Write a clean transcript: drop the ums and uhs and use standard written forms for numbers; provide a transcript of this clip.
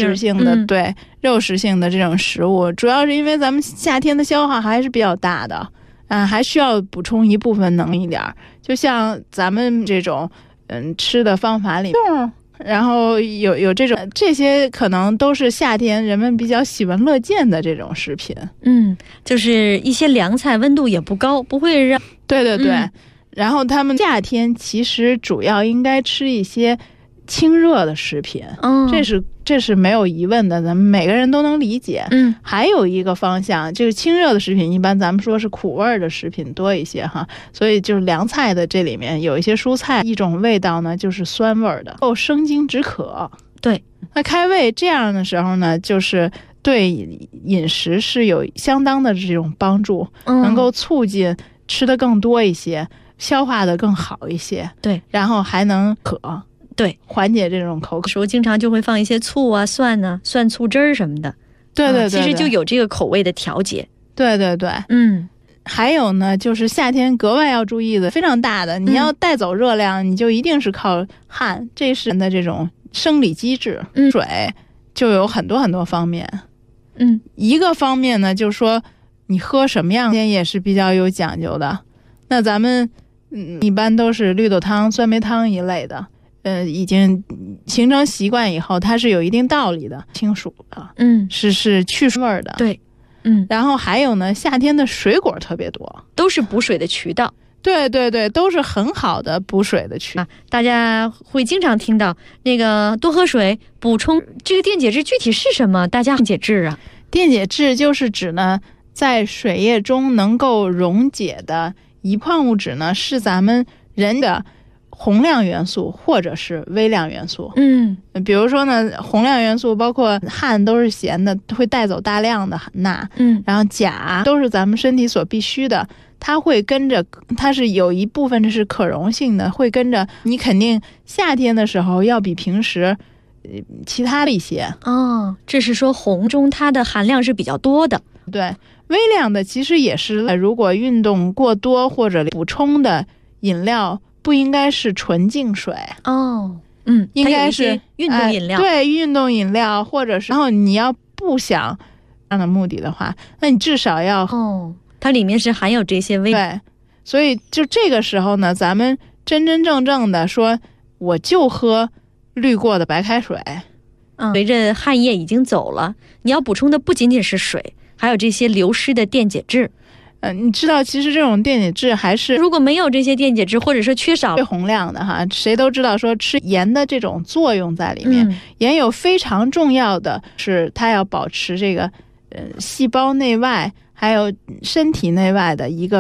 食性的，对，肉食性的这种食物，主要是因为咱们夏天的消耗还是比较大的，还需要补充一部分能一点。就像咱们这种吃的方法里面，然后有这些可能都是夏天人们比较喜闻乐见的这种食品。 就是一些凉菜温度也不高，不会让对，然后他们夏天其实主要应该吃一些清热的食品，这是没有疑问的，咱们每个人都能理解。还有一个方向就是清热的食品，一般咱们说是苦味的食品多一些哈，所以就是凉菜的这里面有一些蔬菜，一种味道呢就是酸味的，生津止渴。 对， 那开胃这样的时候呢，就是对饮食是有相当的这种帮助，能够促进吃的更多一些，消化的更好一些。 对， 然后还能渴。 对， 缓解这种口渴。 时候经常就会放一些醋啊、蒜啊、蒜醋汁儿什么的。 对， 其实就有这个口味的调节。 对，还有呢，就是夏天格外要注意的非常大的，你要带走热量，你就一定是靠汗，这是人的这种生理机制。水就有很多很多方面。一个方面呢，就是说你喝什么样也是比较有讲究的。那咱们一般都是绿豆汤、酸梅汤一类的。已经形成习惯以后，它是有一定道理的，清暑的，是去味儿的。 对， 然后还有呢，夏天的水果特别多， 都是补水的渠道。 对，都是很好的补水的渠道。 大家会经常听到那个多喝水补充，这个电解质具体是什么？大家电解质啊， 电解质就是指呢，在水液中能够溶解的乙矿物质呢，是咱们人的宏量元素或者是微量元素。比如说呢，宏量元素包括汗都是咸的，会带走大量的钠。然后钾都是咱们身体所必须的，它会跟着，它是有一部分是可溶性的，会跟着你肯定夏天的时候要比平时其他的一些。 这是说红中它的含量是比较多的。 对，微量的其实也是，如果运动过多或者补充的饮料不应该是纯净水。应该是运动饮料。 对，运动饮料，或者是，然后你要不想这样的目的的话，那你至少要它里面是含有这些微。 对，所以就这个时候呢，咱们真真正正的说，我就喝滤过的白开水。 随着汗液已经走了，你要补充的不仅仅是水，还有这些流失的电解质。 你知道其实这种电解质还是， 如果没有这些电解质，或者说缺少最洪亮的哈，谁都知道说吃盐的这种作用在里面。盐有非常重要的是它要保持这个细胞内外还有身体内外的一个